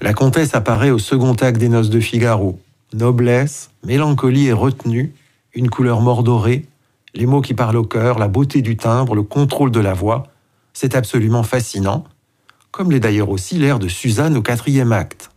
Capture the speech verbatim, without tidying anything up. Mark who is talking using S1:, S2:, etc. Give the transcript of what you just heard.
S1: La comtesse apparaît au second acte des Noces de Figaro. Noblesse, mélancolie et retenue, une couleur mordorée, les mots qui parlent au cœur, la beauté du timbre, le contrôle de la voix, c'est absolument fascinant, comme l'est d'ailleurs aussi l'air de Suzanne au quatrième acte.